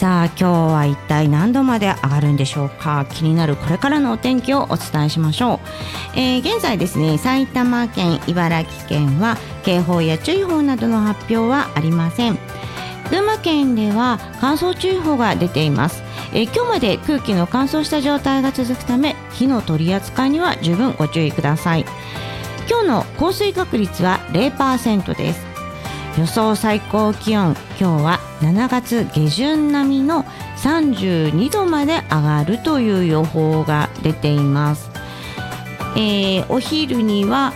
さあ今日は一体何度まで上がるんでしょうか。気になるこれからのお天気をお伝えしましょう。現在ですね、埼玉県、茨城県は警報や注意報などの発表はありません。群馬県では乾燥注意報が出ています。今日まで空気の乾燥した状態が続くため、火の取り扱いには十分ご注意ください。今日の降水確率は 0% です。予想最高気温、今日は7月下旬並みの32度まで上がるという予報が出ています。お昼には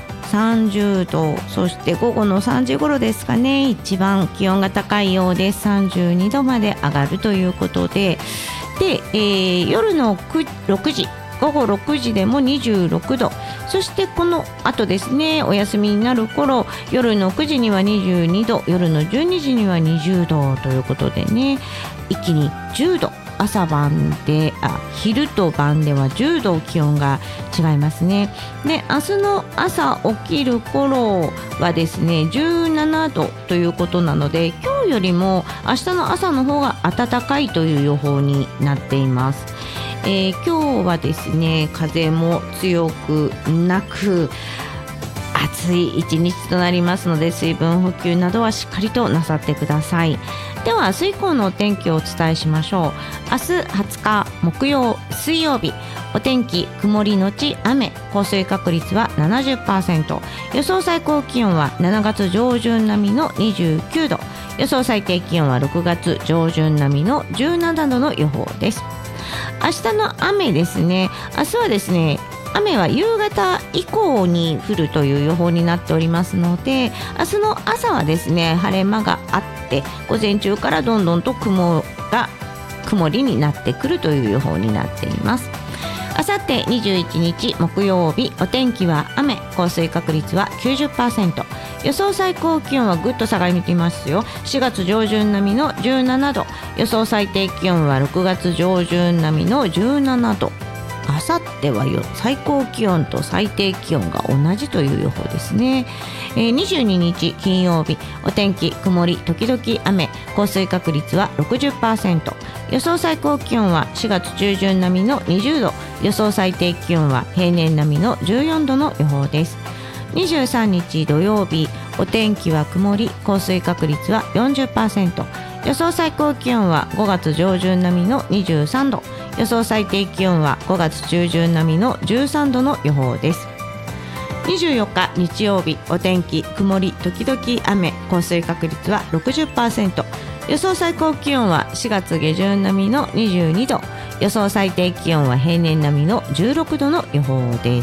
30度、そして午後の3時頃ですかね、一番気温が高いようです。32度まで上がるということで、夜の6時、午後6時でも26度、そしてこの後ですね、お休みになる頃、夜の9時には22度、夜の12時には20度ということでね、一気に10度、朝晩で昼と晩では10度気温が違いますね。で、明日の朝起きる頃はですね17度ということなので、今日よりも明日の朝の方が暖かいという予報になっています。今日はですね、風も強くなく暑い一日となりますので、水分補給などはしっかりとなさってください。では明日以降のお天気をお伝えしましょう。明日20日木曜水曜日、お天気曇りのち雨、降水確率は 70%、 予想最高気温は7月上旬並みの29度、予想最低気温は6月上旬並みの17度の予報です。明日の雨ですね、明日はですね、雨は夕方以降に降るという予報になっておりますので、明日の朝はですね晴れ間があって、午前中からどんどんと曇りになってくるという予報になっています。あさって21日木曜日、お天気は雨、降水確率は 90%、 予想最高気温はぐっと下がりていますよ。4月上旬並みの17度、予想最低気温は6月上旬並みの17度。あさっては最高気温と最低気温が同じという予報ですね。22日金曜日、お天気曇り時々雨、降水確率は 60%、 予想最高気温は4月中旬並みの20度、予想最低気温は平年並みの14度の予報です。23日土曜日、お天気は曇り、降水確率は 40%、予想最高気温は5月上旬並みの23度、予想最低気温は5月中旬並みの13度の予報です。24日日曜日、お天気曇り時々雨、降水確率は 60%、 予想最高気温は4月下旬並みの22度、予想最低気温は平年並みの16度の予報です。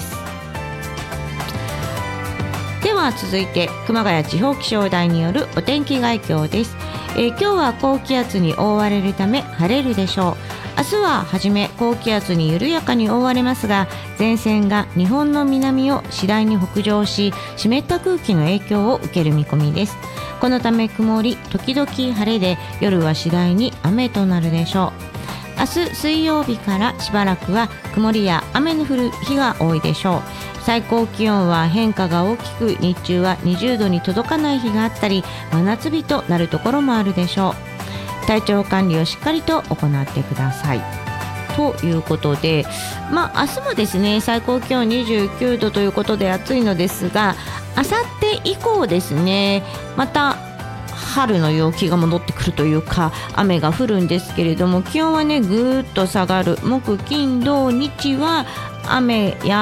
では続いて熊谷地方気象台によるお天気概況です。今日は高気圧に覆われるため晴れるでしょう。明日ははじめ高気圧に緩やかに覆われますが、前線が日本の南を次第に北上し、湿った空気の影響を受ける見込みです。このため曇り時々晴れで、夜は次第に雨となるでしょう。明日水曜日からしばらくは曇りや雨の降る日が多いでしょう。最高気温は変化が大きく、日中は20度に届かない日があったり、真夏日となるところもあるでしょう。体調管理をしっかりと行ってくださいということで、明日もですね最高気温29度ということで暑いのですが、あさって以降ですね、また春の陽気が戻ってくるというか、雨が降るんですけれども、気温はねぐーっと下がる。木金土日は雨や